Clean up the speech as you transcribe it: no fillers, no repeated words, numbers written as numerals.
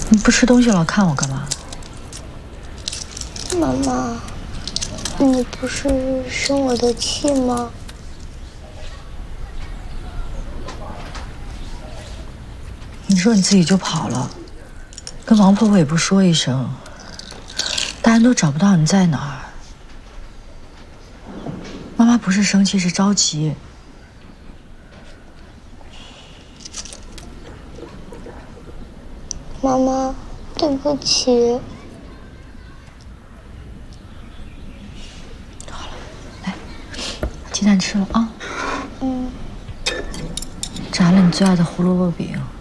你不吃东西老看我干嘛？ 妈妈，你不是生我的气吗？ 你说你自己就跑了，跟王婆婆也不说一声，大人都找不到你在哪儿。妈妈不是生气，是着急。 妈妈，对不起。 好了，来，把鸡蛋吃了啊。 嗯。 炸了你最爱的胡萝卜饼。